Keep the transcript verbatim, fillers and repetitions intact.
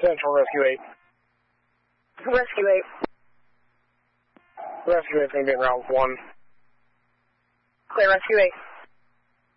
Central Rescue eight. Rescue eight. Rescue eight, maybe in route one. Clear Rescue eight.